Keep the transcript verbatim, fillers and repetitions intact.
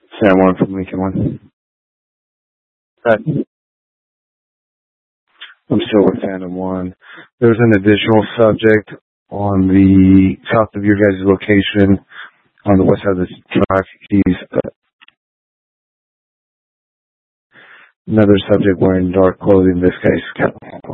Sam one from Lincoln one. Right. I'm still with Phantom one. There's an additional subject on the south of your guys' location on the west side of the drive. He's uh, another subject wearing dark clothing. This guy's got